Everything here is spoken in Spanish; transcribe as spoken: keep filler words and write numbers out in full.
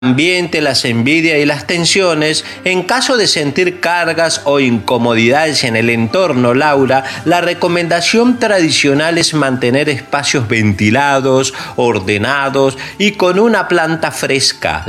ambiente, las envidias y las tensiones. En caso de sentir cargas o incomodidades en el entorno, Laura, la recomendación tradicional es mantener espacios ventilados, ordenados y con una planta fresca.